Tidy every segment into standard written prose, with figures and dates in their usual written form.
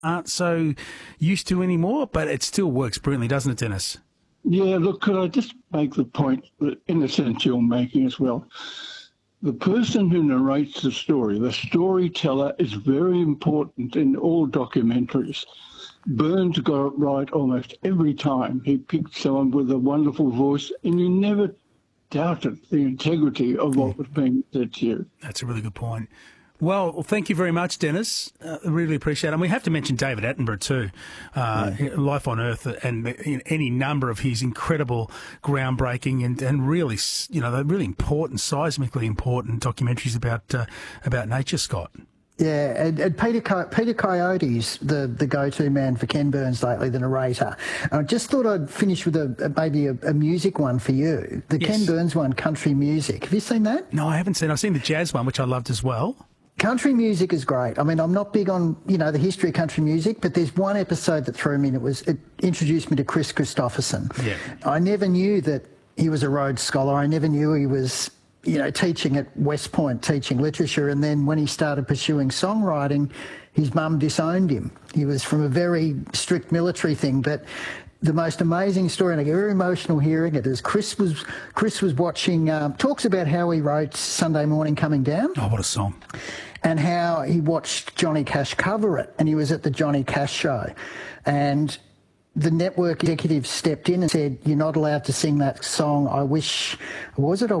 aren't so used to anymore, but it still works brilliantly, doesn't it, Dennis? Yeah, look, could I just make the point that, in a sense, you're making as well? The person who narrates the storyteller, is very important in all documentaries. Burns got it right almost every time. He picked someone with a wonderful voice, and you never doubted the integrity of what was being said to you. That's a really good point. Well, thank you very much, Dennis. I really appreciate it. And we have to mention David Attenborough too, Life on Earth, and any number of his incredible, groundbreaking and really, really important, seismically important documentaries about nature, Scott. Yeah, and Peter Coyote's the go-to man for Ken Burns lately, the narrator. I just thought I'd finish with maybe a music one for you. The Ken Burns one, Country Music. Have you seen that? No, I haven't seen it. I've seen the jazz one, which I loved as well. Country music is great. I mean, I'm not big on, the history of country music, but there's one episode that threw me, and it introduced me to Chris Christopherson. Yeah. I never knew that he was a Rhodes Scholar. I never knew he was, teaching at West Point, teaching literature. And then when he started pursuing songwriting, his mum disowned him. He was from a very strict military thing, but the most amazing story, and I get very emotional hearing it, is Chris was watching, talks about how he wrote Sunday Morning Coming Down. Oh, what a song. And how he watched Johnny Cash cover it, and he was at the Johnny Cash show. And the network executive stepped in and said, "You're not allowed to sing that song. I wish that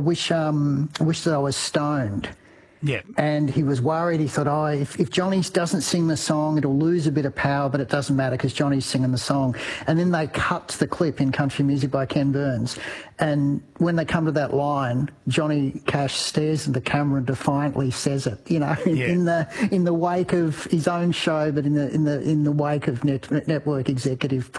I was stoned." Yeah. And he was worried. He thought, if Johnny doesn't sing the song, it'll lose a bit of power, but it doesn't matter because Johnny's singing the song. And then they cut to the clip in Country Music by Ken Burns. And when they come to that line, Johnny Cash stares at the camera and defiantly says it, in the wake of his own show, but in the wake of network executive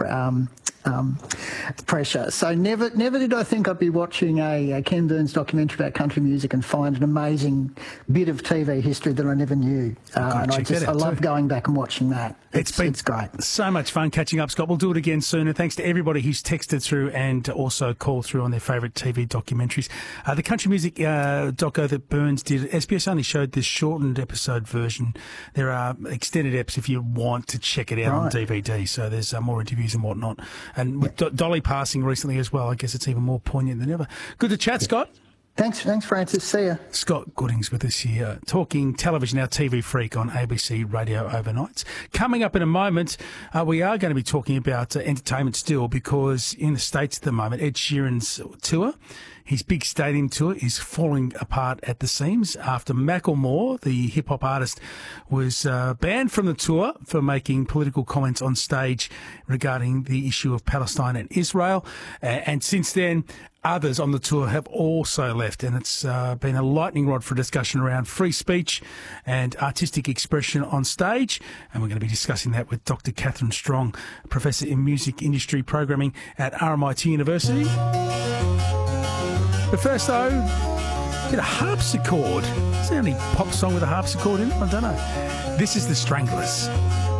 pressure. So never did I think I'd be watching a Ken Burns documentary about country music and find an amazing bit of TV history that I never knew. And I love going back and watching that. It's great. So much fun catching up, Scott. We'll do it again soon. And thanks to everybody who's texted through and also called through on their favourite TV documentaries. The country music doco that Burns did, SBS only showed this shortened episode version. There are extended eps if you want to check it out on DVD. So there's more interviews and whatnot. And with Dolly passing recently as well, I guess it's even more poignant than ever. Good to chat, Scott. Thanks, Francis. See ya. Scott Gooding's with us here, talking television, our TV freak on ABC Radio Overnights. Coming up in a moment, we are going to be talking about entertainment still, because in the States at the moment, Ed Sheeran's tour, his big stadium tour, is falling apart at the seams after Macklemore, the hip-hop artist, was banned from the tour for making political comments on stage regarding the issue of Palestine and Israel. And since then, others on the tour have also left, and it's been a lightning rod for discussion around free speech and artistic expression on stage. And we're going to be discussing that with Dr. Catherine Strong, Professor in Music Industry Programming at RMIT University. But first, though, get a harpsichord. Is there any pop song with a harpsichord in it? I don't know. This is The Stranglers.